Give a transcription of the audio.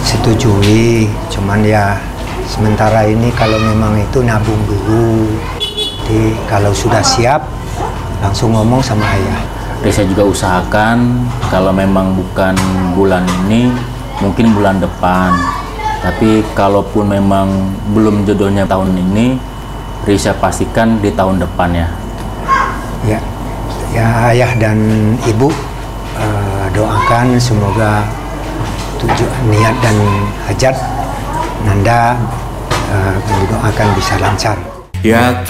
setujui, cuman ya sementara ini kalau memang itu nabung dulu. Jadi kalau sudah siap langsung ngomong sama ayah. Risa juga usahakan kalau memang bukan bulan ini, mungkin bulan depan. Tapi kalaupun memang belum jodohnya tahun ini, Risa pastikan di tahun depan ya. Ya ayah dan ibu doakan semoga tujuan niat dan hajat Nanda didoakan bisa lancar. Ya.